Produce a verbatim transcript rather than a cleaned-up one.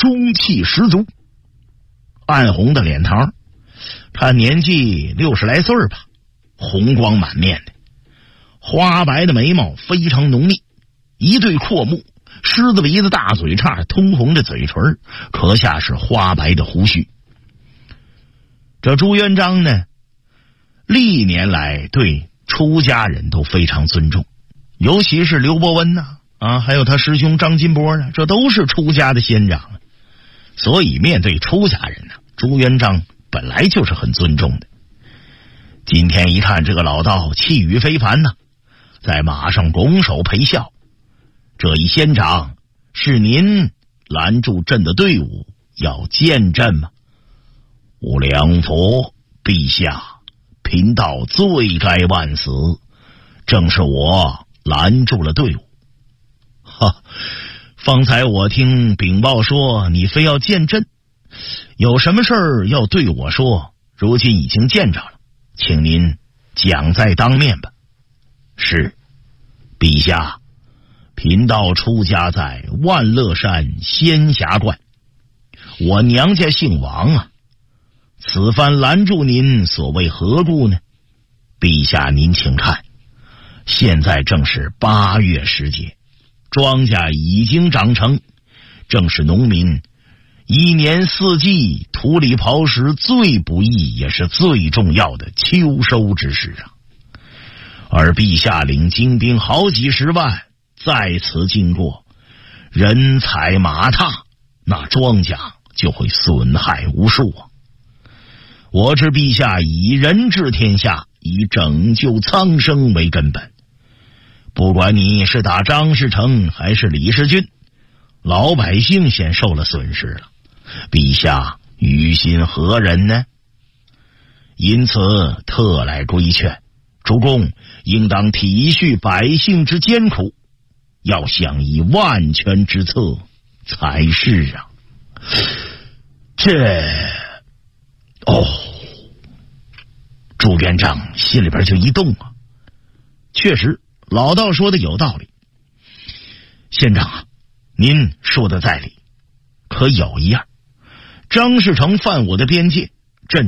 中气十足，暗红的脸庞，看年纪六十来岁吧，红光满面的，花白的眉毛非常浓密，一对阔目，狮子鼻子大嘴叉，通红的嘴唇，可下是花白的胡须。这朱元璋呢，历年来对出家人都非常尊重，尤其是刘伯温呐、啊，啊，还有他师兄张金波呢，这都是出家的仙长，所以面对出家人呢、啊，朱元璋本来就是很尊重的。今天一看这个老道气宇非凡呐、啊，在马上拱手陪笑，这一仙长是您拦住朕的队伍要见朕吗？吾良佛陛下，贫道罪该万死，正是我拦住了队伍。哈，方才我听禀报说你非要见朕，有什么事儿要对我说，如今已经见着了，请您讲在当面吧。是，陛下，贫道出家在万乐山仙霞观，我娘家姓王啊，此番拦住您所谓何故呢？陛下您请看，现在正是八月时节，庄稼已经长成，正是农民一年四季土里刨食最不易也是最重要的秋收之时啊。而陛下领精兵好几十万在此经过，人踩马踏，那庄稼就会损害无数啊。我知陛下以人治天下，以拯救苍生为根本，不管你是打张士诚还是李士俊，老百姓先受了损失了，陛下于心何忍呢？因此特来规劝，主公应当体恤百姓之艰苦，要想以万全之策才是啊。这哦，朱元璋心里边就一动啊，确实老道说的有道理。县长啊，您说的在理，可有一样，张士诚犯我的边界，